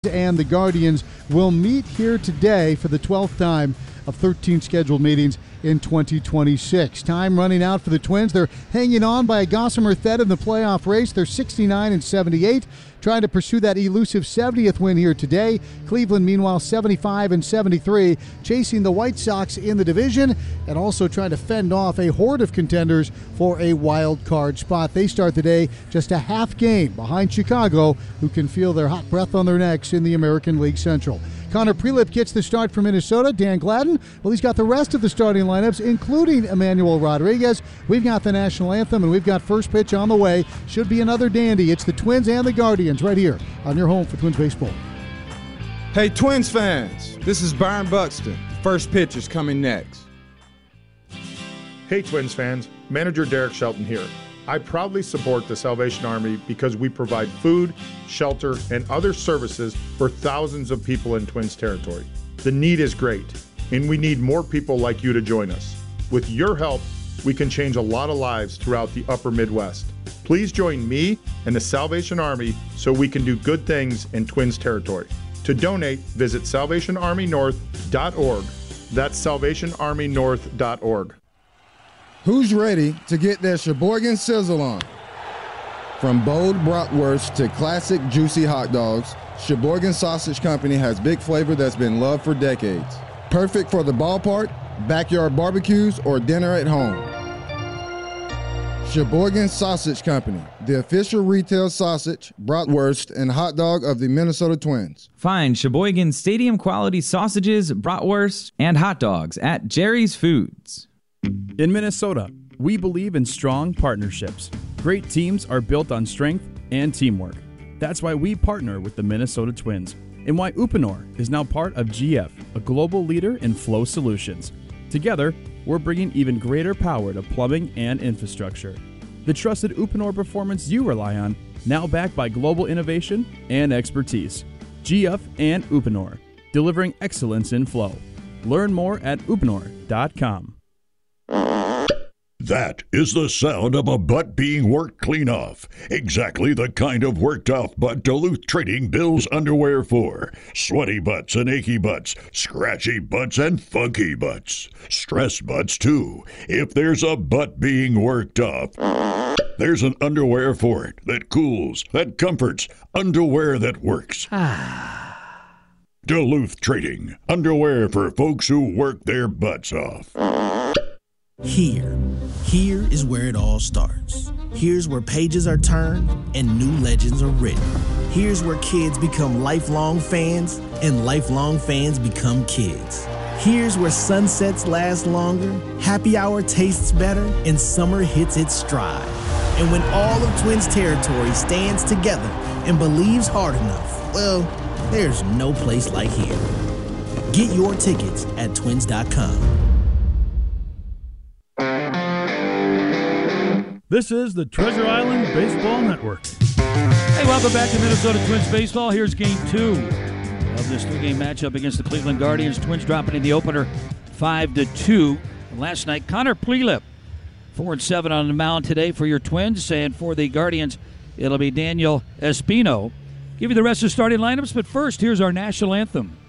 And the Guardians will meet here today for the 12th time of 13 scheduled meetings in 2026. Time running out for the Twins. They're hanging on by a gossamer thread in the playoff race. They're 69-78, trying to pursue that elusive 70th win here today. Cleveland, meanwhile, 75-73, chasing the White Sox in the division and also trying to fend off a horde of contenders for a wild card spot. They start the day just a half game behind Chicago, who can feel their hot breath on their necks in the American League Central. Connor Prelip gets the start for Minnesota. Dan Gladden, well, he's got the rest of the starting lineups, including Emmanuel Rodriguez. We've got the national anthem, and we've got first pitch on the way. Should be another dandy. It's the Twins and the Guardians right here on your home for Twins baseball. Hey, Twins fans, this is Byron Buxton. First pitch is coming next. Hey, Twins fans, manager Derek Shelton here. I proudly support the Salvation Army because we provide food, shelter, and other services for thousands of people in Twins territory. The need is great, and we need more people like you to join us. With your help, we can change a lot of lives throughout the upper Midwest. Please join me and the Salvation Army so we can do good things in Twins territory. To donate, visit salvationarmynorth.org. That's salvationarmynorth.org. Who's ready to get their Sheboygan sizzle on? From bold bratwurst to classic juicy hot dogs, Sheboygan Sausage Company has big flavor that's been loved for decades. Perfect for the ballpark, backyard barbecues, or dinner at home. Sheboygan Sausage Company, the official retail sausage, bratwurst, and hot dog of the Minnesota Twins. Find Sheboygan Stadium quality sausages, bratwurst, and hot dogs at Jerry's Foods. In Minnesota, we believe in strong partnerships. Great teams are built on strength and teamwork. That's why we partner with the Minnesota Twins, and why Uponor is now part of GF, a global leader in flow solutions. Together, we're bringing even greater power to plumbing and infrastructure. The trusted Uponor performance you rely on, now backed by global innovation and expertise. GF and Uponor, delivering excellence in flow. Learn more at uponor.com. That is the sound of a butt being worked clean off. Exactly the kind of worked off butt Duluth Trading bills underwear for. Sweaty butts and achy butts, scratchy butts and funky butts. Stress butts too. If there's a butt being worked off, there's an underwear for it that cools, that comforts, underwear that works. Duluth Trading, underwear for folks who work their butts off. Here is where it all starts. Here's where pages are turned and new legends are written. Here's where kids become lifelong fans and lifelong fans become kids. Here's where sunsets last longer, happy hour tastes better, and summer hits its stride. And when all of Twins territory stands together and believes hard enough, well, there's no place like here. Get your tickets at twins.com. This is the Treasure Island Baseball Network. Hey, welcome back to Minnesota Twins baseball. Here's Game 2 of this three-game matchup against the Cleveland Guardians. Twins dropping in the opener 5-2. Last night, Connor Prelip, 4-7 on the mound today for your Twins. And for the Guardians, it'll be Daniel Espino. Give you the rest of the starting lineups, but first, here's our national anthem.